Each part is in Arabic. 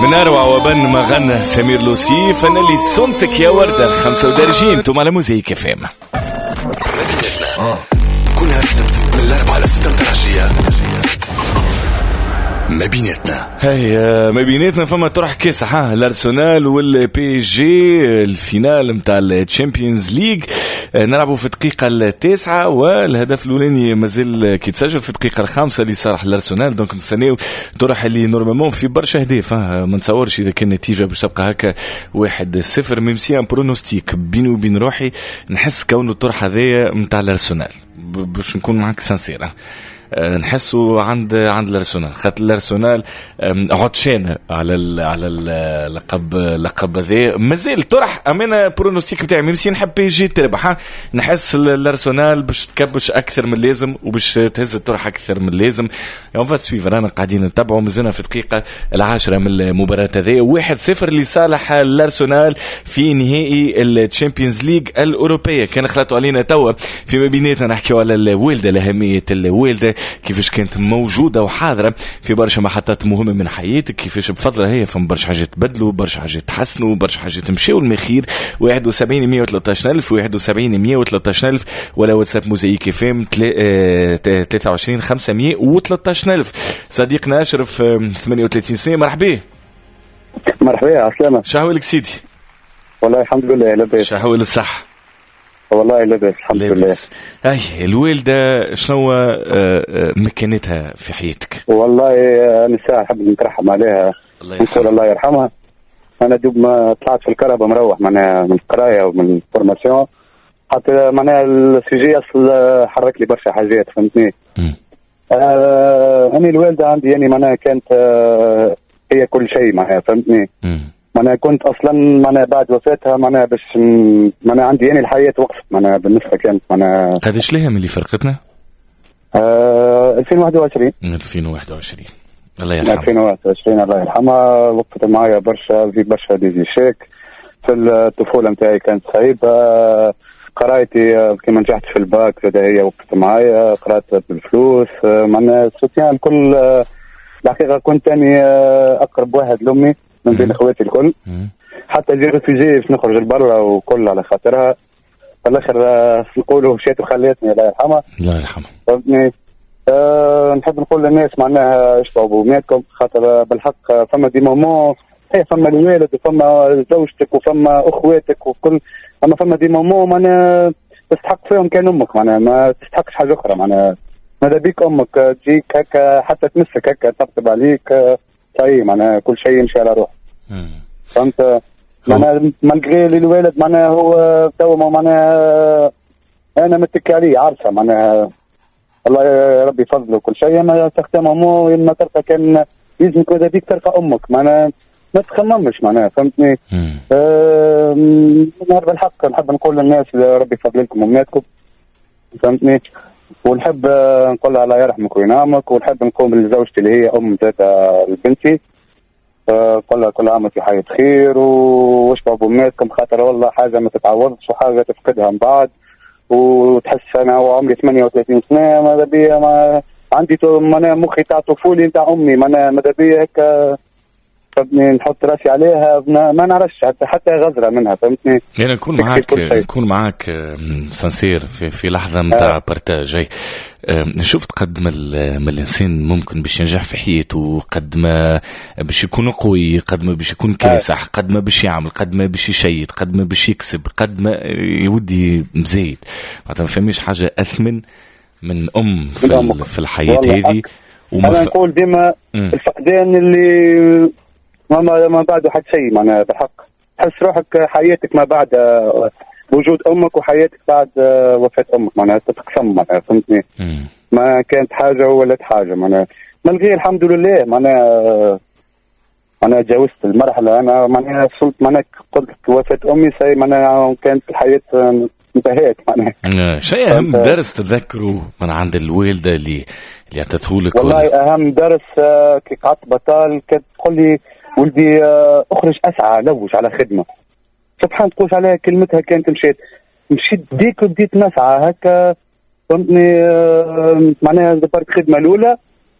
من أروع وبن ما غنى سمير لوسيف أنا اللي صنتك يا وردة 35 انتم على موزيك FM. كلها السبت من 4 ل 6 متاع العشية. ما بيناتنا ما بيناتنا فما طرح كاس الارسنال والبي جي الفينال متاع الشامبيونز ليج. نلعبوا في الدقيقة 9 والهدف الأولاني مازال كي تسجل في الدقيقة 5 اللي صارح الارسنال. دونك نستناو طرح اللي نورمالمون في برشا أهداف. ما نتصورش إذا كان النتيجة باش تبقى هكا 1-0 ميمسي ان برونوستيك بيني وبين روحي نحس كونه الطرح هذايا متاع الارسنال باش نكون معك سانسيرة. نحسوا عند الارسنال خاطر الارسنال عطشان على اللقب ذا مازال طرح امانه برونوستيك نتاعي ميمسي نحب بي جي تربح. نحس الارسنال باش تكبش اكثر من اللازم وباش تهز الطرح اكثر من اللازم. اون فاس سويفر انا قاعدين نتابعوا مازلنا في الدقيقه 10 من المباراه هذه 1-0 لصالح الارسنال في نهائي الشامبيونز ليج الاوروبيه. كان خلطوا علينا توا فيما بيناتنا نحكيوا على الوالده الاهميه الوالده كيفاش كانت موجودة وحاضرة في برشا محطات مهمة من حياتك كيفاش بفضلها هي فم برشا حاجات تبدلوا برشا حاجات تحسنوا برشا حاجات تمشيوا المخير. 71 113 ألف 71 113 ألف ولا واتساب موزايك FM 23 513 ألف. صديقنا أشرف 38 سنة مرحبا. مرحبا عسلامة. شحوالك سيدي؟ والله الحمد لله لاباس. شحوال الصح؟ والله لاباس الحمد لله. هاي الوالدة شنو مكانتها في حياتك؟ والله أنا ساعة حب نترحم عليها نقول الله يرحمها. أنا دوب ما طلعت في الكهرباء مروح معناها من القراية ومن الفورماسيون حتى معناها السيجي أصل حرك لي برشا حاجات فهمتني. أنا الوالدة عندي يعني معناها كانت هي كل شيء معها فهمتني. معناها كنت اصلا معناها بعد وفاتها معناها باش معناها عندي يعني الحياه وقفت معناها بالنسبه كانت معناها. قداش لها من اللي فرقتنا؟ 2021 الله يرحمها. 2021 الله يرحمها. وقفت معايا برشا في برشا ديزيشيك في الطفوله نتاعي كانت صعيبه. قرايتي كما نجحت في الباك هي وقفت معايا قرات بالفلوس معناها السوتيان الكل. الحقيقه كنت اني اقرب واحد لامي من بين اخواتي الكل. حتى جي ريفوجي باش نخرج لبرا وكل على خاطرها في الاخر نقولوا مشيت وخليتني الله يرحمها. الله يرحمها. فهمتني. نحب نقول للناس معناها اشبعوا بأمنياتكم خاطر بالحق فما دي مومون هي فما الوالد وفما زوجتك وفما اخواتك وكل اما فما دي مومون معناها تستحق فيهم كان امك معناها ما تستحقش حاجه اخرى معناها ماذا بيك امك تجيك هكا حتى تمسك هكا تطبطب عليك صحيح معناها كل شيء يمشي على روح. فهمت معناها مالغري الوالد معناها هو تو معناها انا متكي عليه عارفه معناها الله يا ربي فضله كل شيء. انا تختم مو ما تلقى كان يلزمك ماذا بيك تلقى امك معناها ما تخممش معناها فهمتني. نهار بالحق نحب نقول للناس ربي يفضل لكم امنياتكم فهمتني. ونحب نقول الله يرحمك وينامك. ونحب نقوم لزوجتي اللي هي ام ذات بنتي قل لها كل عام في حياة خير واشبعوا بأمنياتكم خاطر والله حاجة ما تتعوضش وحاجة تفقدها من بعد. وتحس أنا وعمري 38 سنة ماذا بيا ما عندي مخي تاع طفولي تاع أمي ماذا بيا هيك فهمتني نحط راسي عليها ما نعرفش حتى غزرة منها فهمتني. يعني نكون معاك سانسير في لحظة متاع بارتاج. شفت قد ما الإنسان ممكن باش ينجح في حياته قد ما باش يكون قوي قد ما باش يكون كاسح قد ما باش يعمل قد ما باش يشيد قد ما باش يكسب قد ما يودي مزايد. ما فهميش حاجة أثمن من في الحياة هذه. أنا نقول ديما الفقدان اللي ما بعده حد شيء معناها بالحق. تحس روحك حياتك ما بعد وجود امك وحياتك بعد وفاه امك معناها تتقسم معناها فهمتني. ما كانت حاجه ولات حاجه معناها ملغي الحمد لله معناها. انا تجاوزت المرحله انا معناها وصلت معناها قلت وفاه امي سي معناها كانت الحياه انتهت معناها. شيء اهم درس تذكره من عند الوالده اللي عطته لك؟ والله اهم درس كي قعدت بطال كانت تقول لي ولدي اخرج اسعى لوج على خدمه. سبحان تقولش عليها كلمتها كانت مشيت ديك وبديت نسعى هكا فهمتني. معناها دبرت خدمه الاولى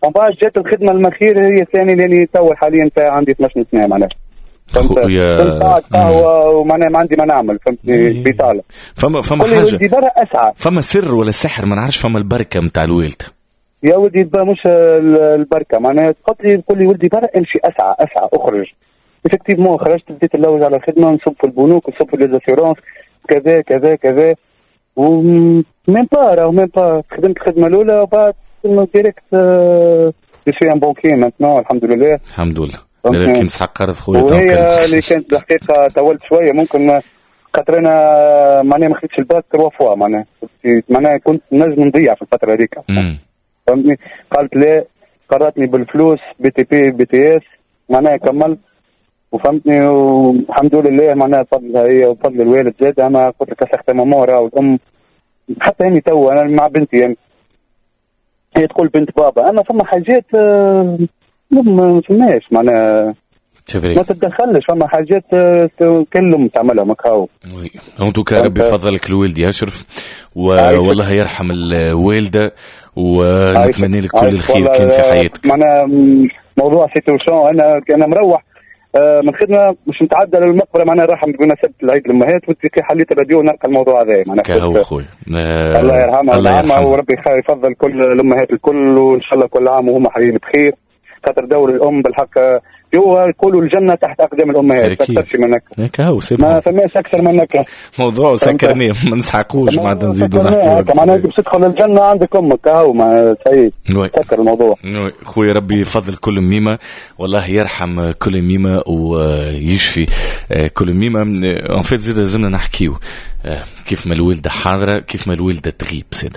ومن بعد جات الخدمه الاخيره هي الثانيه اللي تو حاليا عندي 12 سنه معناها. كنت قاعد قهوه ومعناها ما عندي ما نعمل فهمتني بيطالع. فما حاجه ولدي برا اسعى. فما سر ولا سحر ما نعرفش. فما البركه نتاع الوالده يا ولدي مش البركه معناها تقول لي ولدي برا امشي اسعى اخرج. افكتيفمون خرجت بديت نلوج على الخدمه نصب في البنوك ونصب في ليزاسيرونس كذا كذا كذا ومين با خدمت الخدمه الاولى وبعد ديريكت في ان بونكي ماتنو الحمد لله. الحمد لله. لكن سحق قرض خويا وهي اللي كانت الحقيقه طولت شويه ممكن خاطر انا معناها ما خديتش الباك 3 فوا معناها كنت نجم نضيع في الفتره هذيك فهمتني. قالت لا قررتني بالفلوس بي تي اس معناها كملت وفهمتني والحمد لله معناها فضلها هي وفضل الوالد زاد. انا قلت لك سخت مامورا والام حتى اني تو انا مع بنتي يعني هي تقول بنت بابا انا فما حاجات ما فماش معناها ما تتدخلش فما حاجات كلهم تعملها مكاو. وي انتو ربي يفضلك الوالدي اشرف والله يرحم الوالده ونتمنى لك كل الخير كان في حياتك. معناها موضوع سيتوشن انا مروح من خدمه مش متعدى للمقبره معناها راح بمناسبه العيد الامهات وتي حليت الراديو نلقى الموضوع هذا معناها كهو خويا الله يرحمها وربي يفضل كل الامهات الكل وان شاء الله كل عام وهم حيين بخير خاطر دور الام بالحق يقولوا الجنه تحت اقدام الامهات اكثر منك كهو ما فماش اكثر منك موضوع سكرني ما نسحقوش ما نزيدوا نحكي معناها باش تدخل الجنه عندك امك كهو ما سعيد سكر الموضوع. خويا ربي يفضل كل ميمه والله يرحم كل ميمه ويشفي كل ميمه. ان فيت زيد لازمنا نحكيو كيف ما الوالده حاضره كيف ما الوالده تغيب سيده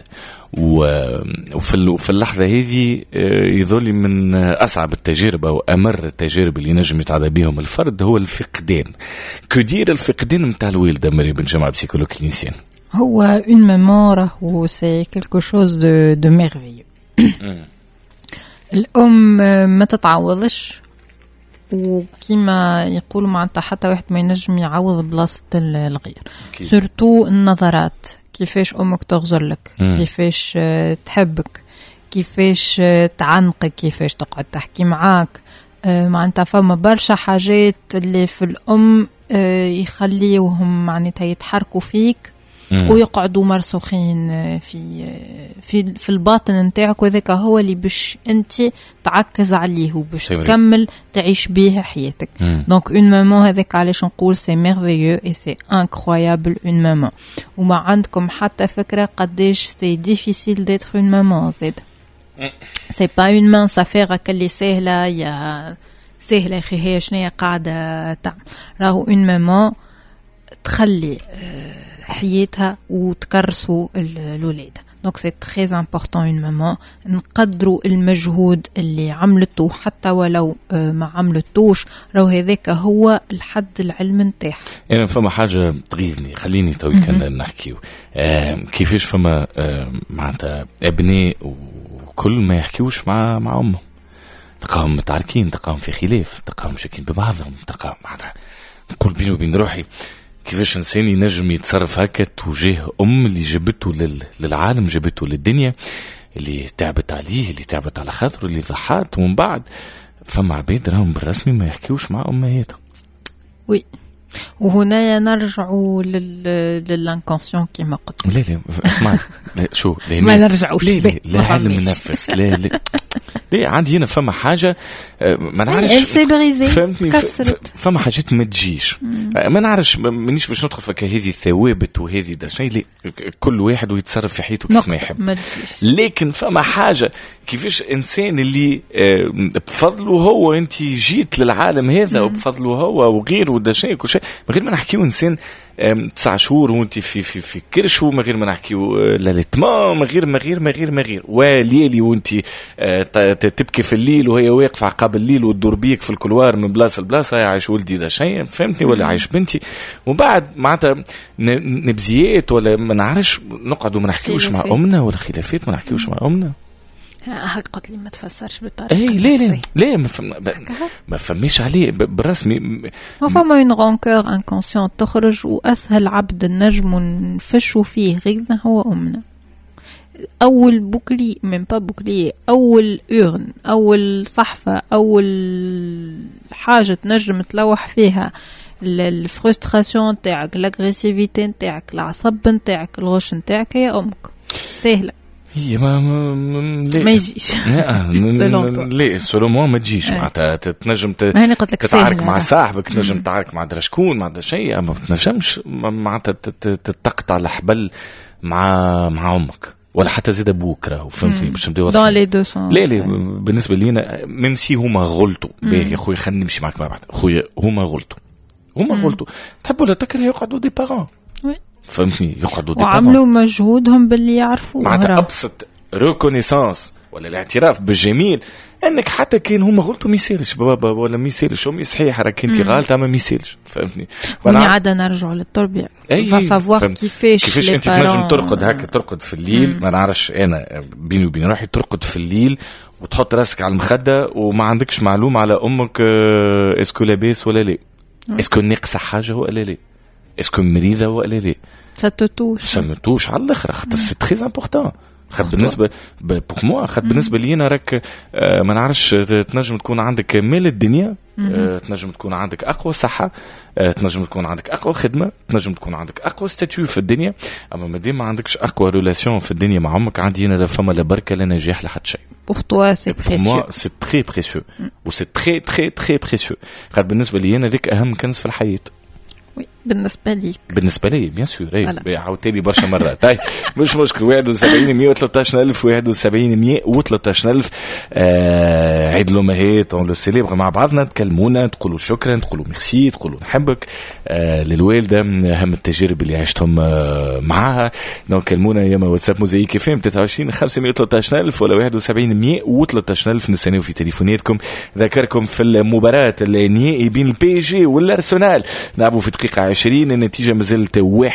وفي اللحظة هذه يظل من أصعب التجارب أو أمر التجارب اللي نجم يتعدى بهم الفرد هو الفقدان. كدير الفقدان متاع الوالدة مريم بن جمعة بسيكولوج كلينيسيان هو اون ميمور وسي كيلكو شوز دو ميرفيو. الأم ما تتعوضش وكما يقولوا معناتها حتى واحد ما ينجم يعوض بلاصة الغير سورتو النظرات كيفاش أمك تغزر لك كيفاش تحبك كيفاش تعنقك كيفاش تقعد تحكي معاك معناتها فما برشا حاجات اللي في الأم يخليوهم معناتها يتحركوا فيك ويقعدوا مرسوخين في الباطن نتاعك وذاك هو اللي باش انت تعكز عليه وباش تكمل تعيش به حياتك. دونك اون مامون هذاك علاش نقول سي ميرفيو اي سي انكرويابل اون مامون وما عندكم حتى فكره قداش سي ديفيسيل ديتر اون مامون زيد سي با اون مان سافير كلي سهله يا سهله اخي هي شنو قاعده تعمل راهو اون مامون تخلي حياتها وتكرسوا الولادة. دونك سي تري امبورطون اون مامان نقدروا المجهود اللي عملته حتى ولو ما عملتوش راهو هذاك هو الحد العلم نتاعها. انا فما حاجه تغيظني خليني توي كان نحكيو كيفاش فما معناتها ابناء وكل ما يحكيوش مع امهم تلقاهم متعاركين تلقاهم في خلاف تلقاهم شاكين ببعضهم تلقاهم معناتها نقول بيني وبين روحي كيفاش إنسان ينجم يتصرف هكا تجاه اللي جابته للعالم جابته للدنيا اللي تعبت عليه اللي تعبت على خاطره اللي ضحات ومن بعد فما عباد راهم بالرسمي ما يحكيوش مع أمهاتهم. وي وهنا نرجعوا للانكونسيون كما قلت. لا اسمع لا شو ما نرجعوش لا علم النفس لا عندي هنا فما حاجة ما نعرفش فهمتني فما حاجات ما تجيش ما نعرفش مانيش باش ندخل فك هذه ثوابت وهذه ده شيء كل واحد ويتصرف في حياته كيف ما يحب لكن فما حاجة كيفاش إنسان اللي بفضله هو أنت جيت للعالم هذا وبفضله هو وغيره وده شيء كل شيء من غير ما نحكيه إنسان 9 شهور وانت في كرشو من غير ما نحكيو للاتمام من غير وليلي وانت تبكي في الليل وهي واقفه عقاب الليل وتدور بيك في الكلوار من بلاصه لبلاصه عايش ولدي ده شيء فهمتني ولا عايش بنتي وبعد معناتها نبزيات ولا ما نعرفش نقعدوا ما نحكيوش مع امنا ولا خلافات ما نحكيوش مع امنا. هاك قلت لي ما تفسرش بالطريقه اي لا ما فهميش عليه بالرسمي ما فما اون رانكور انكونسيون تخرج واسهل عبد النجم ونفشوا فيه غيرنا هو امنا اول بوكلي من با بوكلي، اول اورن، اول صحفه، اول حاجه تنجم تلوح فيها الفرستراسيون تاعك، الاغريسيفيتي تاعك، العصب نتاعك، الغش نتاعك، هي امك. سهله هي ما يجيش. لا سولومون ما تجيش معناتها تنجم تتعارك مع صاحبك، تنجم تتعارك مع درا شكون مع شيء، ما تنجمش معناتها تقطع الحبل مع امك ولا حتى زيد ابوك. راهو فهمتني باش نبداو دون لي دو سون. لا بالنسبه لينا ميم سي هما غلطوا باهي يا خويا، خلينا نمشي معك مع بعض خويا، هما غلطوا تحبوا لا تكره يقعدوا دي بارون فهمتني، يقعدوا وعملوا مجهودهم باللي يعرفوه. معناتها ابسط ريكونيسانس ولا الاعتراف بالجميل انك حتى كان هما غلطوا ما يسالش بابا ولا ما يسالش امي، صحيح راك انت غلط اما ما يسالش فهمتني. وانا عاده نرجعوا للتربيه فاسافوار كيفاش انت تنجم ترقد هكا، ترقد في الليل ما نعرفش انا بيني وبين روحي، ترقد في الليل وتحط راسك على المخده وما عندكش معلومه على امك اسكو لاباس ولا لا، اسكو ناقصه حاجه ولا لا، اسكو مريضه ولا لا. سمتوش على الاخر خاطر سي تري امبورطون. خاطر بالنسبه بور موا، خاطر بالنسبه لي انا راك ما نعرفش تنجم تكون عندك مال الدنيا، تنجم تكون عندك اقوى صحه، تنجم تكون عندك اقوى خدمه، تنجم تكون عندك اقوى ستاتيو في الدنيا، اما مادام ما عندكش اقوى ريلاسيون في الدنيا مع امك، عندي انا لا فما لا بركه لا نجاح لا حتى شيء. pour toi c'est précieux. c'est très précieux و c'est très très très précieux. خاطر بالنسبه لي انا ذيك اهم كنز في الحياه. بالنسبه لي بيان سور. اي عاودتني برشا مرات. طيب مش مشكل. 71 113000 71 113000 عيد الامهات اون لو سيليبر مع بعضنا، تكلمونا تقولوا شكرا، تقولوا ميرسي، تقولوا نحبك للوالده، اهم التجارب اللي عشتهم معاها. دونك كلمونا يا واتساب موزايك فيم 23 513000 ولا 71 113000 نستناو في تليفوناتكم. ذكركم في المباراه النهائي بين البي جي والارسنال نلعبوا في دقيقه 20، النتيجه مازالت 1